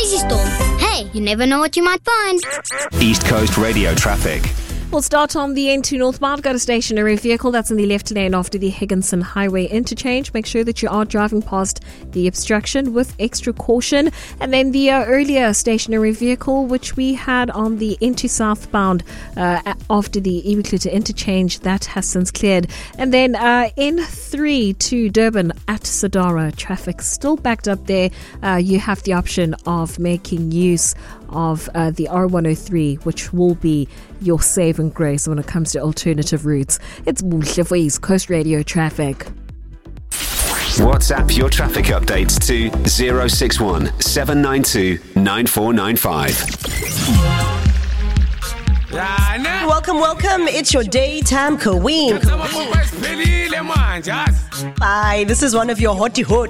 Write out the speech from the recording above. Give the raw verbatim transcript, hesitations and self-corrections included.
crazy storm. Hey, you never know what you might find. East Coast Radio traffic. We'll start on the N two northbound. Got a stationary vehicle that's in the left lane after the Higginson Highway interchange. Make sure that you are driving past the obstruction with extra caution. And then the uh, earlier stationary vehicle, which we had on the N two southbound uh, after the Iwikluta interchange, that has since cleared. And then uh, N three to Durban at Sadara, traffic still backed up there. Uh, you have the option of making use of uh, the R one oh three, which will be your saving grace when it comes to alternative routes. It's Muhle for East Coast Radio traffic. WhatsApp your traffic updates to zero six one seven nine two nine four nine five. Welcome, welcome. It's your daytime queen. Bye. This is one of your hotty hot